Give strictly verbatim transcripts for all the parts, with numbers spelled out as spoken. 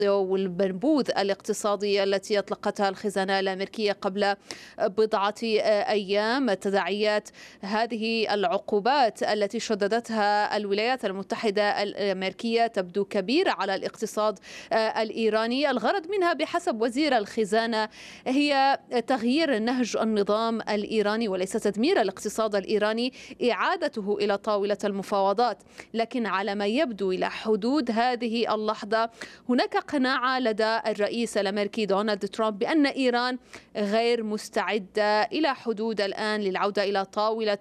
والبنبوذ الاقتصادي التي أطلقتها الخزانة الأمريكية قبل بضعة أيام. تداعيات هذه العقوبات التي شددتها الولايات المتحدة الأمريكية تبدو كبيرة على الاقتصاد الإيراني. الغرض منها بحسب وزير الخزانة هي تغيير نهج النظام الإيراني وليس تدمير الاقتصاد الإيراني، إعادته إلى طاولة المفاوضات. لكن على ما يبدو إلى حدود هذه اللحظة هناك قناعة لدى الرئيس الأمريكي دونالد ترامب بأن إيران غير مستعدة إلى حدود الآن للعودة إلى طاولة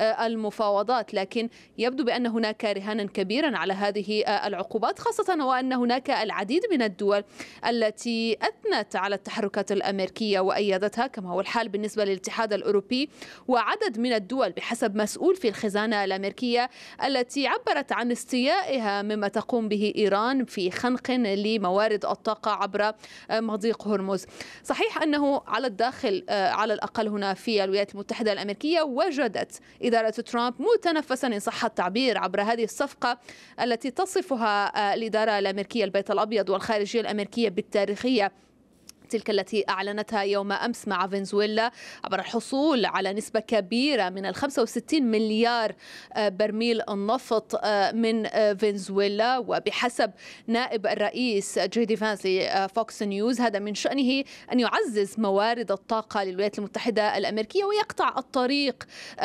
المفاوضات، لكن يبدو بأن هناك رهانا كبيرا على هذه العقوبات، خاصة وأن هناك العديد من الدول التي أثنت على التحركات الأمريكية وأيدتها، كما هو الحال بالنسبة للاتحاد الأوروبي وعدد من الدول بحسب مسؤول في الخزانة الأمريكية التي عبرت عن استيائها مما تقوم به إيران في خنق لموارد الطاقة عبر مضيق هرمز. صحيح أنه على الداخل على الأقل هنا في الولايات المتحدة الأمريكية وجدت إدارة ترامب متنفسا إن صح التعبير عبر هذه الصفقة التي تصفها الإدارة الأمريكية البيت الأبيض والخارجية الأمريكية بالتاريخية، تلك التي أعلنتها يوم أمس مع فنزويلا عبر الحصول على نسبة كبيرة من ال خمسة وستين مليار برميل النفط من فنزويلا. وبحسب نائب الرئيس جي دي فانس لفوكس نيوز هذا من شأنه أن يعزز موارد الطاقة للولايات المتحدة الأمريكية ويقطع الطريق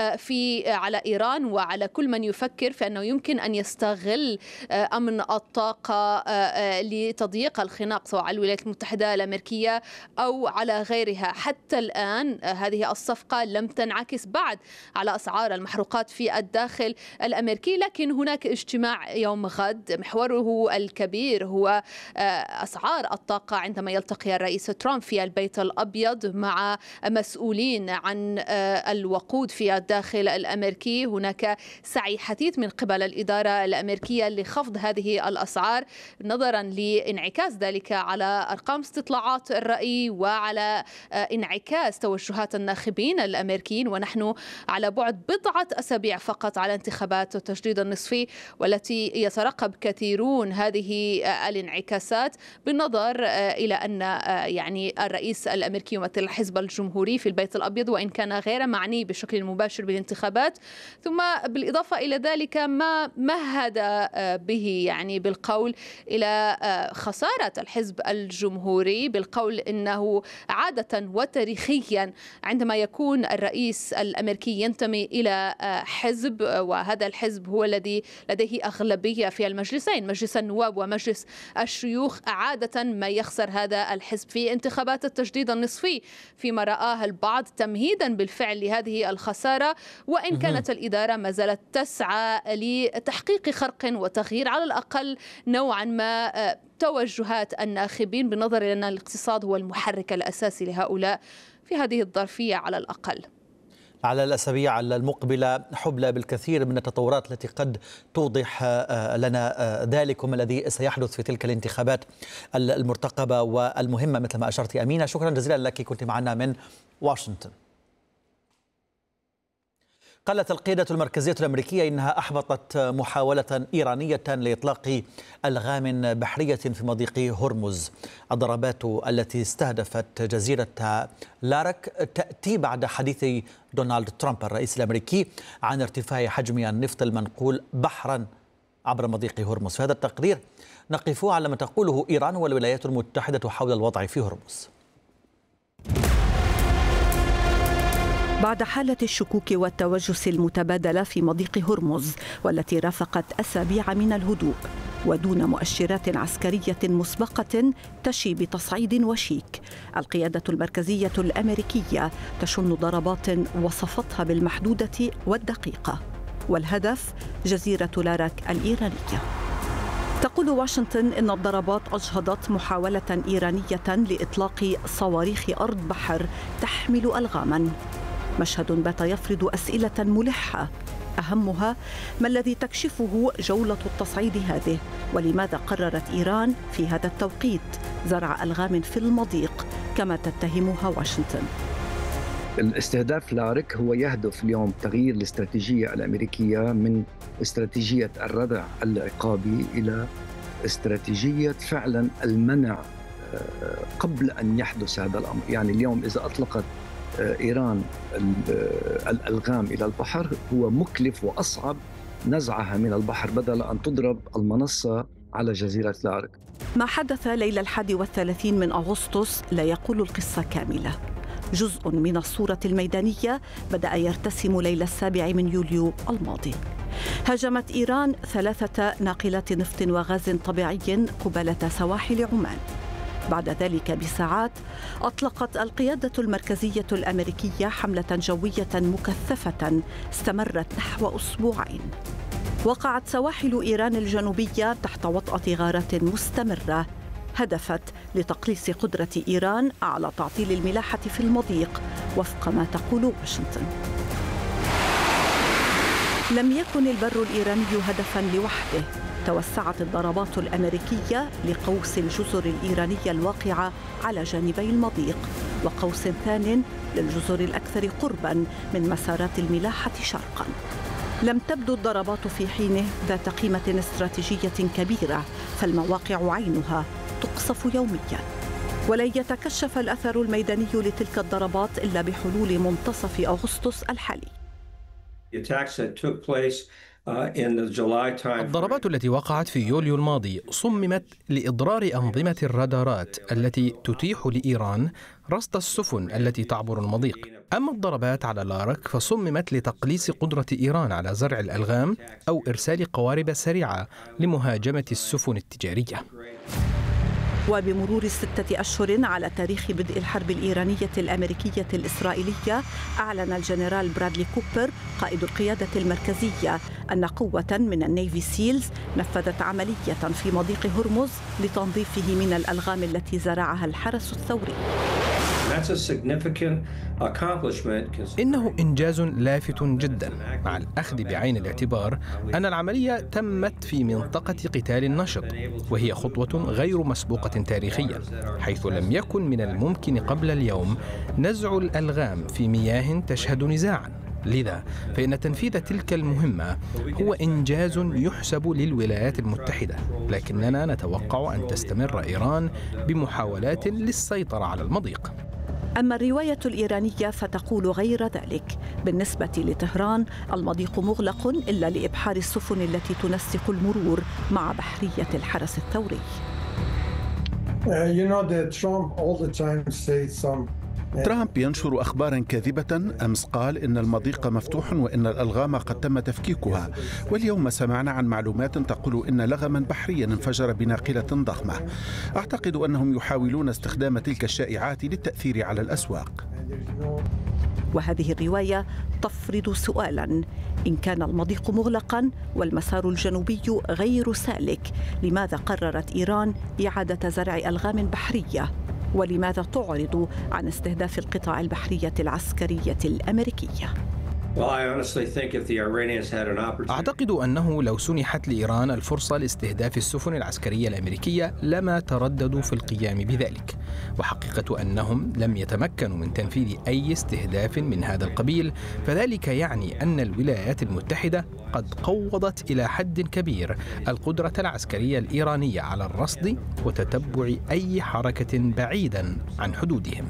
في على إيران وعلى كل من يفكر في أنه يمكن أن يستغل أمن الطاقة لتضييق الخناق سواء على الولايات المتحدة الأمريكية أو على غيرها. حتى الآن هذه الصفقة لم تنعكس بعد على أسعار المحروقات في الداخل الأمريكي، لكن هناك اجتماع يوم غد محوره الكبير هو أسعار الطاقة عندما يلتقي الرئيس ترامب في البيت الأبيض مع مسؤولين عن الوقود في الداخل الأمريكي. هناك سعي حثيث من قبل الإدارة الأمريكية لخفض هذه الأسعار نظرا لانعكاس ذلك على أرقام استطلاعات الرأي وعلى انعكاس توجهات الناخبين الأمريكيين، ونحن على بعد بضعة أسابيع فقط على انتخابات التجديد النصفي والتي يترقب كثيرون هذه الانعكاسات بالنظر إلى أن يعني الرئيس الأمريكي يمثل الحزب الجمهوري في البيت الأبيض وإن كان غير معني بشكل مباشر بالانتخابات، ثم بالإضافة إلى ذلك ما مهد به يعني بالقول إلى خسارة الحزب الجمهوري، بالقول إنه عادة وتاريخيا عندما يكون الرئيس الأمريكي ينتمي إلى حزب وهذا الحزب هو الذي لديه أغلبية في المجلسين مجلس النواب ومجلس الشيوخ، عادة ما يخسر هذا الحزب في انتخابات التجديد النصفي، فيما رآه البعض تمهيدا بالفعل لهذه الخسارة، وإن كانت الإدارة ما زالت تسعى لتحقيق خرق وتغيير على الأقل نوعا ما توجهات الناخبين بالنظر إلى أن الاقتصاد هو المحرك الأساسي لهؤلاء في هذه الظرفية على الأقل. على الأسابيع المقبلة حبلى بالكثير من التطورات التي قد توضح لنا ذلك وما الذي سيحدث في تلك الانتخابات المرتقبة والمهمة مثل ما أشرت أمينة. شكرا جزيلا لك، كنت معنا من واشنطن. قالت القيادة المركزية الأمريكية إنها أحبطت محاولة إيرانية لإطلاق ألغام بحرية في مضيق هرمز. الضربات التي استهدفت جزيرة لارك تأتي بعد حديث دونالد ترامب الرئيس الأمريكي عن ارتفاع حجم النفط المنقول بحرا عبر مضيق هرمز. في هذا التقرير نقف على ما تقوله إيران والولايات المتحدة حول الوضع في هرمز. بعد حالة الشكوك والتوجس المتبادلة في مضيق هرمز والتي رافقت أسابيع من الهدوء ودون مؤشرات عسكرية مسبقة تشي بتصعيد وشيك، القيادة المركزية الأمريكية تشن ضربات وصفتها بالمحدودة والدقيقة، والهدف جزيرة لارك الإيرانية. تقول واشنطن إن الضربات أجهضت محاولة إيرانية لإطلاق صواريخ أرض بحر تحمل ألغاما، مشهد بات يفرض أسئلة ملحة أهمها ما الذي تكشفه جولة التصعيد هذه، ولماذا قررت إيران في هذا التوقيت زرع ألغام في المضيق كما تتهمها واشنطن. الاستهداف لارك هو يهدف اليوم تغيير الاستراتيجية الأمريكية من استراتيجية الردع العقابي إلى استراتيجية فعلا المنع قبل أن يحدث هذا الأمر. يعني اليوم إذا أطلقت إيران الألغام إلى البحر هو مكلف وأصعب نزعها من البحر بدل أن تضرب المنصة على جزيرة لارك. ما حدث ليلة الحادي والثلاثين من أغسطس لا يقول القصة كاملة. جزء من الصورة الميدانية بدأ يرتسم ليلة السابع من يوليو الماضي. هاجمت إيران ثلاثة ناقلات نفط وغاز طبيعي قبالة سواحل عمان. بعد ذلك بساعات أطلقت القيادة المركزية الأمريكية حملة جوية مكثفة استمرت نحو أسبوعين. وقعت سواحل إيران الجنوبية تحت وطأة غارات مستمرة هدفت لتقليص قدرة إيران على تعطيل الملاحة في المضيق وفق ما تقول واشنطن. لم يكن البر الإيراني هدفاً لوحده. توسعت الضربات الأمريكية لقوس الجزر الإيرانية الواقعة على جانبي المضيق وقوس ثان للجزر الأكثر قرباً من مسارات الملاحة شرقاً. لم تبدو الضربات في حينه ذات قيمة استراتيجية كبيرة، فالمواقع عينها تقصف يومياً. ولن يتكشف الأثر الميداني لتلك الضربات إلا بحلول منتصف أغسطس الحالي. الضربات التي وقعت في يوليو الماضي صممت لإضرار أنظمة الرادارات التي تتيح لإيران رصد السفن التي تعبر المضيق. أما الضربات على لارك فصممت لتقليص قدرة إيران على زرع الألغام أو إرسال قوارب سريعة لمهاجمة السفن التجارية. وبمرور ستة أشهر على تاريخ بدء الحرب الإيرانية الأمريكية الإسرائيلية، أعلن الجنرال برادلي كوبر قائد القيادة المركزية أن قوة من النيفي سيلز نفذت عملية في مضيق هرمز لتنظيفه من الألغام التي زرعها الحرس الثوري. إنه إنجاز لافت جدا مع الأخذ بعين الاعتبار أن العملية تمت في منطقة قتال نشط، وهي خطوة غير مسبوقة تاريخيا، حيث لم يكن من الممكن قبل اليوم نزع الألغام في مياه تشهد نزاعا. لذا فإن تنفيذ تلك المهمة هو إنجاز يحسب للولايات المتحدة، لكننا نتوقع أن تستمر إيران بمحاولات للسيطرة على المضيق. أما الرواية الإيرانية فتقول غير ذلك. بالنسبة لطهران المضيق مغلق إلا لإبحار السفن التي تنسق المرور مع بحرية الحرس الثوري. ترامب ينشر أخباراً كاذبة. أمس قال إن المضيق مفتوح وإن الألغام قد تم تفكيكها، واليوم سمعنا عن معلومات تقول إن لغماً بحرياً انفجر بناقلة ضخمة. أعتقد أنهم يحاولون استخدام تلك الشائعات للتأثير على الأسواق. وهذه الرواية تفرض سؤالاً: إن كان المضيق مغلقاً والمسار الجنوبي غير سالك، لماذا قررت إيران إعادة زرع ألغام بحرية؟ ولماذا تعرض عن استهداف القطاع البحرية العسكرية الأمريكية؟ أعتقد أنه لو سنحت لإيران الفرصة لاستهداف السفن العسكرية الأمريكية لما ترددوا في القيام بذلك، وحقيقة أنهم لم يتمكنوا من تنفيذ أي استهداف من هذا القبيل، فذلك يعني أن الولايات المتحدة قد قوضت إلى حد كبير القدرة العسكرية الإيرانية على الرصد وتتبع أي حركة بعيدا عن حدودهم.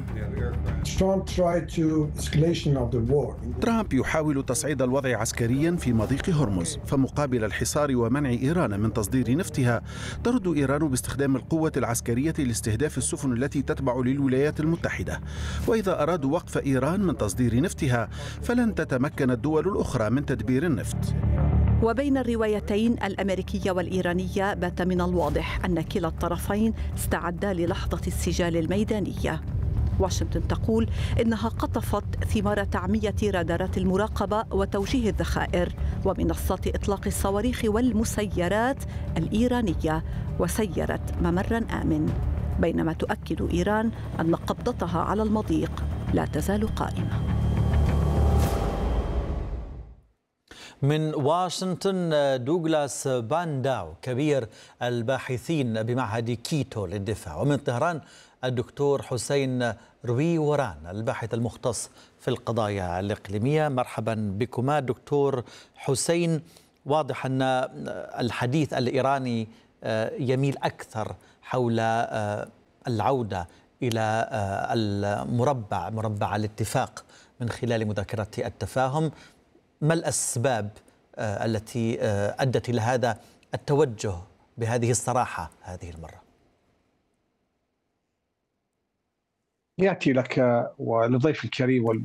ترامب يحاول تصعيد الوضع عسكريا في مضيق هرمز، فمقابل الحصار ومنع إيران من تصدير نفطها ترد إيران باستخدام القوة العسكرية لاستهداف السفن التي تتبع للولايات المتحدة. وإذا أرادوا وقف إيران من تصدير نفطها فلن تتمكن الدول الأخرى من تدبير النفط. وبين الروايتين الأمريكية والإيرانية بات من الواضح أن كلا الطرفين استعدا للحظة السجال الميدانية. واشنطن تقول إنها قطفت ثمار تعمية رادارات المراقبة وتوجيه الذخائر ومنصات إطلاق الصواريخ والمسيرات الإيرانية وسيرت ممراً آمن، بينما تؤكد إيران أن قبضتها على المضيق لا تزال قائمة. من واشنطن دوغلاس بانداو كبير الباحثين بمعهد كيتو للدفاع، ومن طهران الدكتور حسين روي وران الباحث المختص في القضايا الإقليمية. مرحبا بكما دكتور حسين. واضح أن الحديث الإيراني يميل أكثر حول العودة إلى المربع مربع الاتفاق من خلال مذكرة التفاهم. ما الأسباب التي أدت إلى هذا التوجه بهذه الصراحة هذه المرة؟ يأتي لك ولضيف الكريم